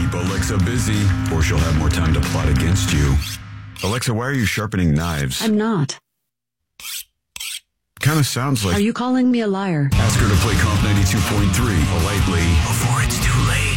Keep Alexa busy, or she'll have more time to plot against you. Alexa, why are you sharpening knives? I'm not. Kind of sounds like... Are you calling me a liar? Ask her to play Comp 92.3 politely before it's too late.